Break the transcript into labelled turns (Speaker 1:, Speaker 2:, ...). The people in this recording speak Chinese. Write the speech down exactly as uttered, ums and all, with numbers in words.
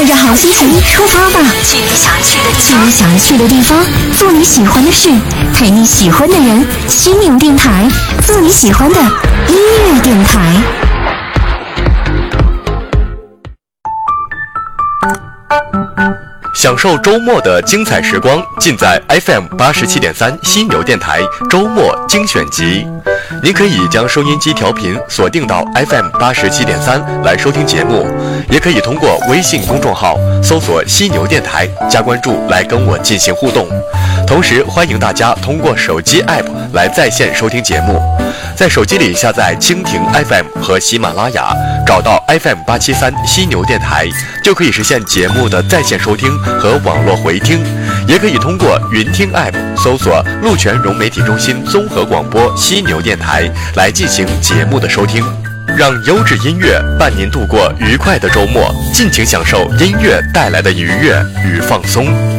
Speaker 1: 带着好心情出发吧，
Speaker 2: 去你想去的地
Speaker 1: 去你想去的地方，做你喜欢的事，陪你喜欢的人。犀牛电台，做你喜欢的音乐电台。
Speaker 3: 享受周末的精彩时光，尽在 F M 八十七点三犀牛电台周末精选集。您可以将收音机调频锁定到 F M 八十七点三来收听节目，也可以通过微信公众号搜索犀牛电台加关注来跟我进行互动。同时欢迎大家通过手机 App 来在线收听节目，在手机里下载蜻蜓 F M 和喜马拉雅，找到 F M 八七三犀牛电台，就可以实现节目的在线收听和网络回听。也可以通过云听 App 搜索鹿泉融媒体中心综合广播犀牛电台来进行节目的收听。让优质音乐伴您度过愉快的周末，尽情享受音乐带来的愉悦与放松。